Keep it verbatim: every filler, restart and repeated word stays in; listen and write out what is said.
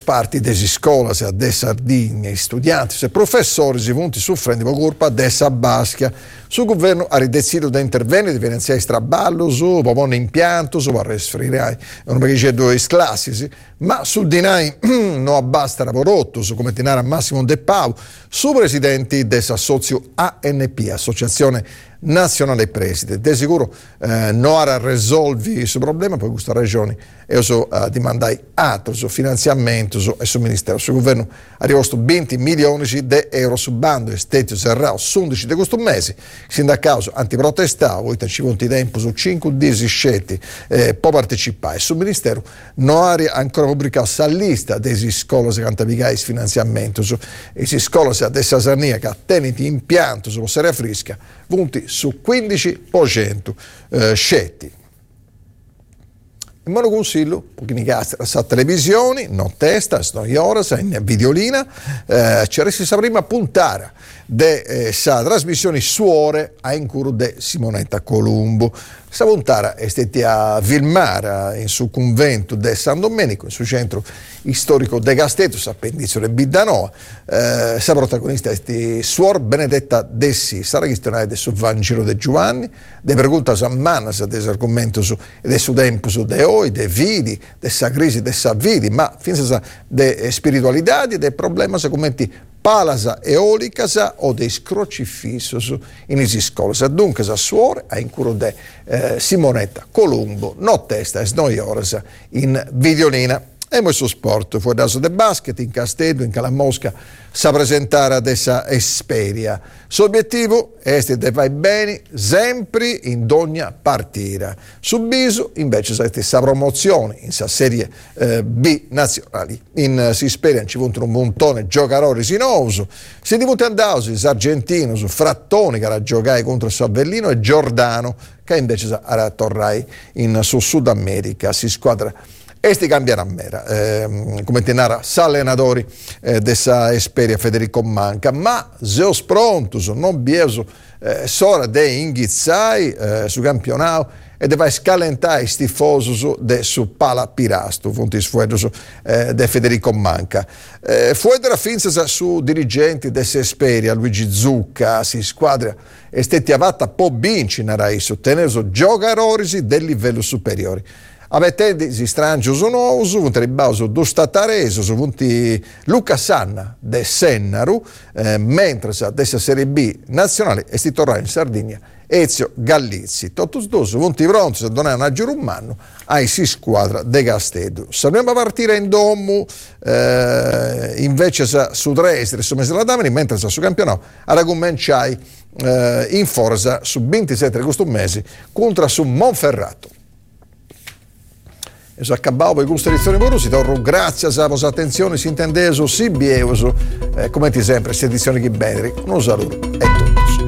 parti delle scuole de Sardegna, studianti e professori si punti soffrendo per colpa dessa Bastia. Sul governo ha deciso di intervenire, di finanziare il traballo, su propone impianto, su resfriare, non perché c'è due classi, ma sul dinai non abbasta lavorotto, su come tenere al massimo de Pau, su presidenti dell'assozio A N P, Associazione Nazionale Preside. De sicuro eh, non ha risolvi questo problema, poi questa regione e so uh, di mandare altro su finanziamento su, e sul ministero. Sul governo ha riposto venti milioni di euro su bando e stetio serrato su undici di questo mese. Sindacato antiprotestavo, poi ci conti tempo su cinque dieci scetti eh, può partecipare. Sul ministero non ha ancora pubblicato la lista delle scuole che hanno avviato finanziamento su le scuole della Sarnia che hanno impianto su Seria Frisca, punti su quindici per cento eh, scetti. In mono consiglio, pochini castra, sa televisioni, non testa, snoiora, sa in videolina, eh, ci resta sa prima puntare de eh, sa trasmissioni suore a incuro de Simonetta Colombo. Sa puntare è stata a Vilmara, in su convento de San Domenico, in su centro storico de Casteto, sa appendizio de Biddanoa. Eh, sa protagonista è suor Benedetta Dessi, sarà questionare del suo Vangelo de Giovanni, de pregunta sa manas des argomento su de su tempo su de oi, de vidi, de sa crisi de sa vidi, ma finza de spiritualità e de problema sa commenti palasa eolicasa o dei crocifissos in isi scolas. Dunque sa suore a incuro de eh, Simonetta Colombo, no testa e snoioras in videolina. E poi su sport, fuori da de basket, in Castello, in Calamosca, sa presentare adesso Esperia. Suo obiettivo è di fare bene sempre in ogni partita. Subiso invece sa sa promozione in sa serie eh, B nazionali. In uh, si spera ci vuole un montone giocatori sinoso. Si divuti andausi argentino su Frattoni che era giocare contro Savellino e Giordano che invece sa tornare in su Sud America. Si squadra Esti cambierà mera, eh, come tenara s'allenatori eh, dessa Esperia Federico Manca, ma seos prontos, non bieso eh, sora de inghizzai eh, su campionato e deve scalentare i tifosi de su Pala Pirasto, fonti sfuedos eh, de Federico Manca. Eh, fuedera finza su dirigenti dessa Esperia, Luigi Zucca, si squadra e stetti avatta po' binci narai su teneso giocarorisi del livello superiore. Avete si strangio sono su punti ribauso do statareso su punti Luca Sanna de Sennaru eh, mentre sa dessa Serie B nazionale e si tornerà in Sardegna Ezio Gallizzi totus dos punti pronti se donare una giro un anno ai si squadra de Castedo. Sappiamo partire in domu eh, invece sa su Dresde su mese la Damini mentre sa su campionato a ragummenciai eh, in forza su ventisette di questo mese contro su Monferrato. E so accabavo per questa edizione Borusi, torno grazie a vostra attenzione, si intende su C B E, eh, come sempre, questa edizione che bene, un saluto e tutto.